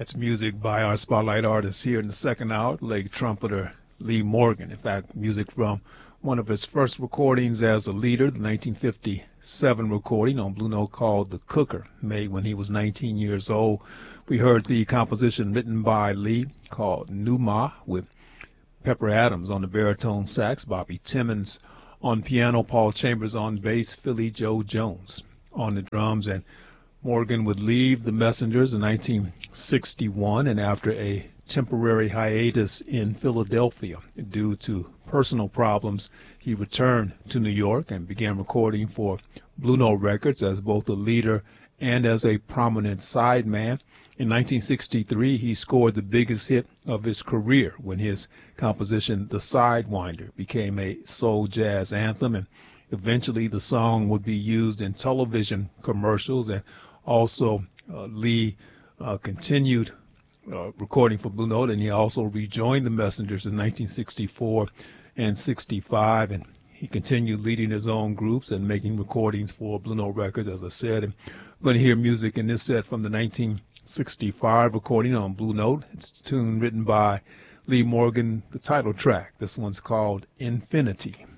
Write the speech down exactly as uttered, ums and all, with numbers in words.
That's music by our spotlight artist here in the second hour, leg trumpeter Lee Morgan. In fact, music from one of his first recordings as a leader, the nineteen fifty-seven recording on Blue Note called The Cooker, made when he was nineteen years old. We heard the composition written by Lee called Numa, with Pepper Adams on the baritone sax, Bobby Timmons on piano, Paul Chambers on bass, Philly Joe Jones on the drums. And Morgan would leave the Messengers in nineteen sixty-one, and after a temporary hiatus in Philadelphia due to personal problems, he returned to New York and began recording for Blue Note Records as both a leader and as a prominent sideman. In nineteen sixty-three, he scored the biggest hit of his career when his composition, The Sidewinder, became a soul jazz anthem, and eventually the song would be used in television commercials. And also uh, Lee uh, continued uh, recording for Blue Note, and he also rejoined the Messengers in nineteen sixty-four and sixty-five, and he continued leading his own groups and making recordings for Blue Note Records, as I said. And we're going to hear music in this set from the nineteen sixty-five recording on Blue Note. It's a tune written by Lee Morgan, the title track. This one's called Infinity.